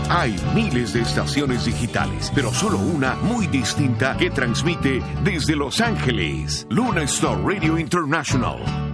Hay miles de estaciones digitales, pero solo una muy distinta que transmite desde Los Ángeles. Luna Star Radio International.